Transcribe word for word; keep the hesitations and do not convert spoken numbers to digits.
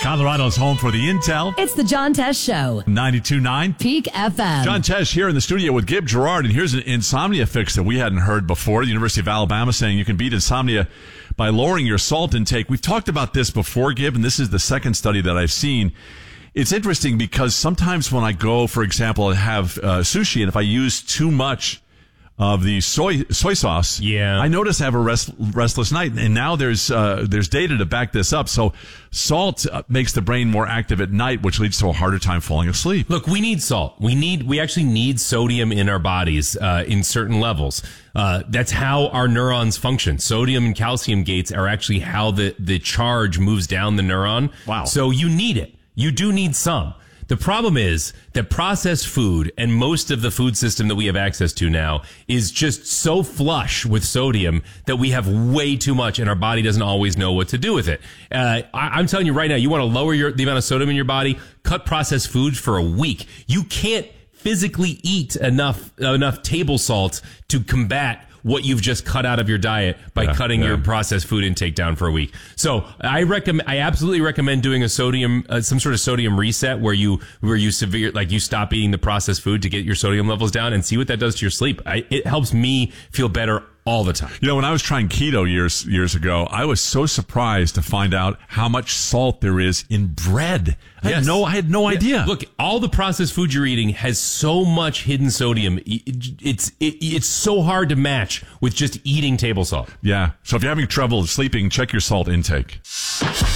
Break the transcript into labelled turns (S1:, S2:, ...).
S1: Colorado's home for the Intel.
S2: It's the John Tesh Show.
S1: ninety-two point nine
S2: Peak F M.
S1: John Tesh here in the studio with Gib Gerard, and here's an insomnia fix that we hadn't heard before. The University of Alabama saying you can beat insomnia by lowering your salt intake. We've talked about this before, Gib, and this is the second study that I've seen. It's interesting because sometimes when I go, for example, and have uh, sushi, and if I use too much of the soy soy sauce,
S3: yeah,
S1: I notice I have a rest, restless night, and now there's uh, there's data to back this up. So salt uh, makes the brain more active at night, which leads to a harder time falling asleep.
S3: Look, we need salt. We need we actually need sodium in our bodies uh, in certain levels. Uh, that's how our neurons function. Sodium and calcium gates are actually how the the charge moves down the neuron.
S1: Wow.
S3: So you need it. You do need some. The problem is that processed food and most of the food system that we have access to now is just so flush with sodium that we have way too much and our body doesn't always know what to do with it. Uh, I, I'm telling you right now, you want to lower your, the amount of sodium in your body, cut processed foods for a week. You can't physically eat enough, enough table salt to combat what you've just cut out of your diet by yeah, cutting yeah. your processed food intake down for a week. So I recommend, I absolutely recommend doing a sodium, uh, some sort of sodium reset where you, where you severe, like you stop eating the processed food to get your sodium levels down and see what that does to your sleep. I, it helps me feel better all the time.
S1: You know, when I was trying keto years years ago, I was so surprised to find out how much salt there is in bread. I
S3: yes.
S1: had no, I had no
S3: yeah.
S1: idea.
S3: Look, all the processed food you're eating has so much hidden sodium. It's it, it's so hard to match with just eating table salt.
S1: Yeah. So if you're having trouble sleeping, check your salt intake.